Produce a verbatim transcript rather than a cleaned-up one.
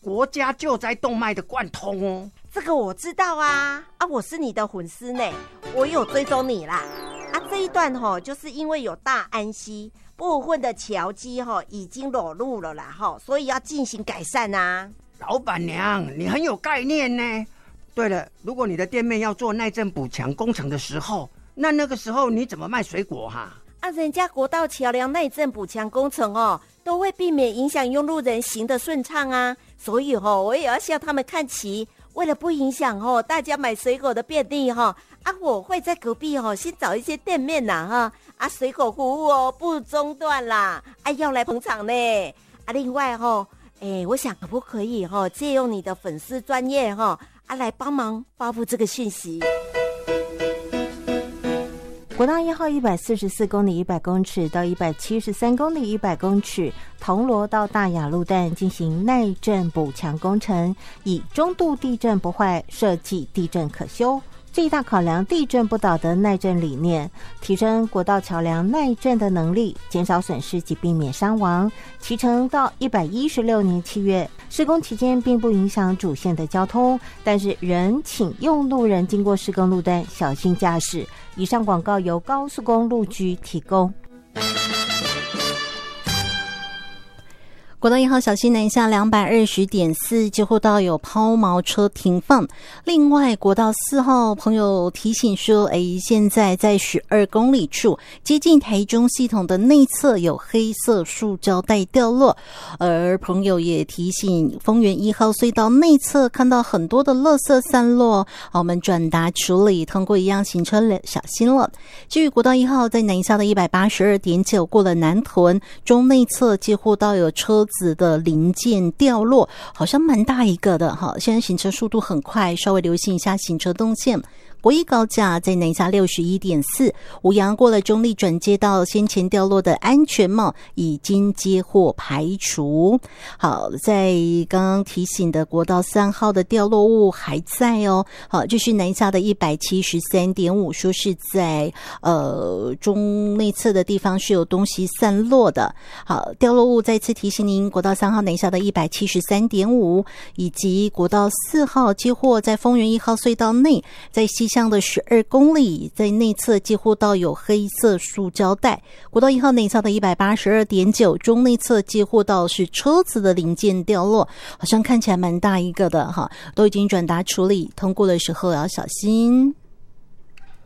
国家救灾动脉的贯通哦。 这个我知道啊，啊，我是你的粉丝呢，我有追踪你啦。啊，这一段吼、哦，就是因为有大安溪部分的桥基吼、哦、已经裸露了啦吼、哦，所以要进行改善啊。 老板娘，你很有概念呢。对了，如果你的店面要做耐震补强工程的时候，那那个时候你怎么卖水果哈？ 啊，人家国道桥梁耐震补强工程哦，都会避免影响用路人行的顺畅啊，所以哦，我也要向他们看齐。为了不影响哦大家买水果的便利哈、哦，啊，我会在隔壁哦先找一些店面呐哈，啊，水果服务哦不中断啦，啊，要来捧场呢。啊，另外哦，哎，我想可不可以哦借用你的粉丝专业哈、哦，啊，来帮忙发布这个讯息。 国道一号一百四十四公里一百公尺到一百七十三公里一百公尺，铜锣到大雅路段进行耐震补强工程，以中度地震不坏，设计地震可修。最大考量地震不倒的耐震理念，提升国道桥梁耐震的能力，减少损失及避免伤亡。期程到一百一十六年七月，施工期间并不影响主线的交通，但是仍请用路人经过施工路段小心驾驶。以上广告由高速公路局提供。 国道一号小心南下两百二十点四救护道有抛锚车停放。另外，国道四号朋友提醒说，哎，现在在十二公里处接近台中系统的内侧有黑色塑胶袋掉落，而朋友也提醒，丰原一号隧道内侧看到很多的垃圾散落，我们转达处理，通过一样行车小心了。至于国道一号在南下的一百八十二点九过了南屯中内侧接护道有车子的零件掉落，好像蛮大一个的哈。现在行车速度很快，稍微留心一下行车动线。国一高架在南下 六十一点四， 五杨过了中立转接到先前掉落的安全帽已经接获排除。好，在刚刚提醒的国道三号的掉落物还在哦。好，就是南下的 一百七十三点五， 说是在呃中内侧的地方是有东西散落的。好，掉落物再次提醒您，国道三号南下的 一百七十三点五， 以及国道四号接获在丰原一号隧道内，在西向的十二公里，在内侧接获到有黑色塑胶袋。国道一号内侧的 一百八十二点九， 中内侧接获到是车子的零件掉落，好像看起来蛮大一个的哈，都已经转达处理，通过的时候要小心。